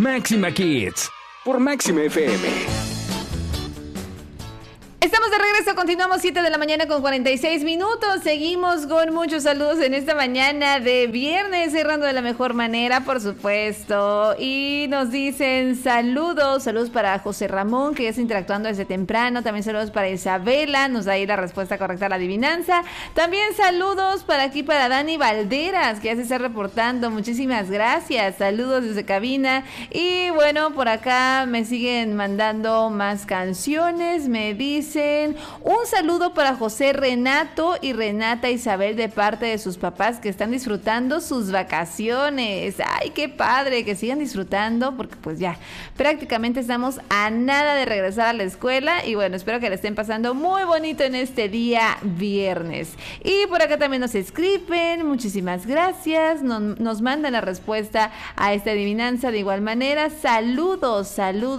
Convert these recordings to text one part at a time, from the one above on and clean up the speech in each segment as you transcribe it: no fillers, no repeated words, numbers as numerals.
Máxima Kids por Máxima FM. Estamos de regreso, continuamos 7 de la mañana con 46 minutos. Seguimos con muchos saludos en esta mañana de viernes, cerrando de la mejor manera, por supuesto. Y nos dicen saludos para José Ramón, que ya está interactuando desde temprano. También saludos para Isabela, nos da ahí la respuesta correcta a la adivinanza. También saludos para Dani Valderas, que ya se está reportando. Muchísimas gracias, saludos desde cabina. Y bueno, por acá me siguen mandando más canciones, me dicen un saludo para José Renato y Renata Isabel de parte de sus papás que están disfrutando sus vacaciones. Ay, qué padre, que sigan disfrutando porque pues ya prácticamente estamos a nada de regresar a la escuela y bueno, espero que le estén pasando muy bonito en este día viernes. Y por acá también nos escriben, muchísimas gracias, nos mandan la respuesta a esta adivinanza de igual manera. Saludos.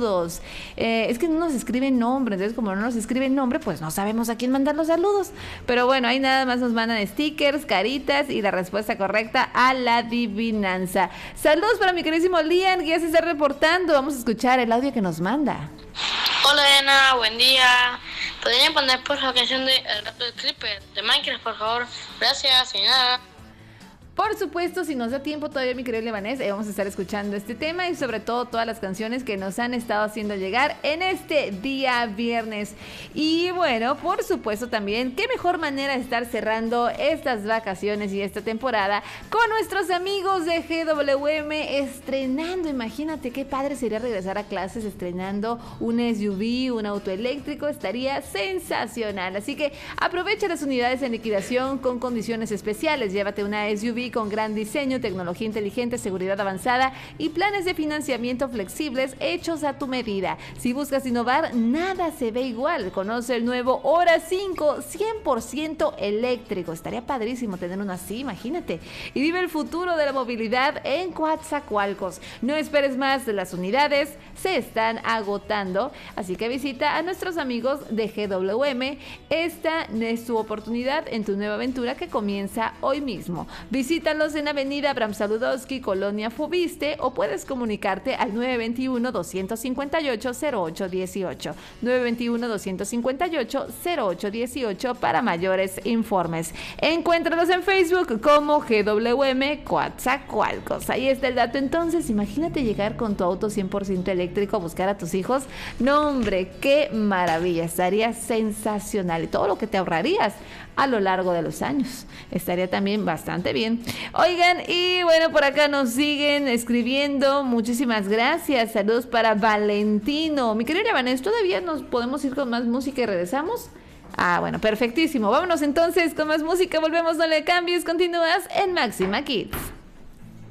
Es que no nos escriben nombre, entonces como no nos escriben nombre, pues no sabemos a quién mandar los saludos. Pero bueno, ahí nada más nos mandan stickers, caritas y la respuesta correcta a la adivinanza. Saludos para mi queridísimo Lian, que ya se está reportando. Vamos a escuchar el audio que nos manda. Hola Diana, buen día. ¿Podrían poner por la canción de El Gato de Clipper de Minecraft, por favor? Gracias, y nada. Por supuesto, si nos da tiempo todavía, mi querido Levanés, vamos a estar escuchando este tema y sobre todo todas las canciones que nos han estado haciendo llegar en este día viernes. Y bueno, por supuesto también, qué mejor manera de estar cerrando estas vacaciones y esta temporada con nuestros amigos de GWM estrenando. Imagínate qué padre sería regresar a clases estrenando un SUV, un auto eléctrico, estaría sensacional. Así que aprovecha las unidades en liquidación con condiciones especiales. Llévate una SUV con gran diseño, tecnología inteligente, seguridad avanzada y planes de financiamiento flexibles hechos a tu medida. Si buscas innovar, nada se ve igual. Conoce el nuevo Hora 5 100% eléctrico. Estaría padrísimo tener uno así, imagínate. Y vive el futuro de la movilidad en Coatzacoalcos. No esperes más, las unidades se están agotando. Así que visita a nuestros amigos de GWM. Esta es tu oportunidad en tu nueva aventura que comienza hoy mismo. Visítalos en Avenida Abraham Saludowski, Colonia Fubiste, o puedes comunicarte al 921-258-0818. 921-258-0818 para mayores informes. Encuéntralos en Facebook como GWM Coatzacoalcos. Ahí está el dato. Entonces, imagínate llegar con tu auto 100% eléctrico a buscar a tus hijos. No, hombre, qué maravilla. Estaría sensacional. Y todo lo que te ahorrarías a lo largo de los años. Estaría también bastante bien. Oigan, y bueno, por acá nos siguen escribiendo. Muchísimas gracias. Saludos para Valentino. Mi querida Vanessa, ¿todavía nos podemos ir con más música y regresamos? Ah, bueno, perfectísimo. Vámonos entonces con más música. Volvemos, no le cambies. Continúas en Máxima Kids.